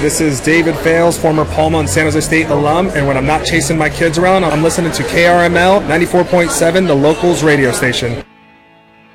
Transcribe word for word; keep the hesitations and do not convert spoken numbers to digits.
This is David Fales, former Palma and San Jose State alum, and when I'm not chasing my kids around, I'm listening to K R M L ninety-four point seven, the locals radio station.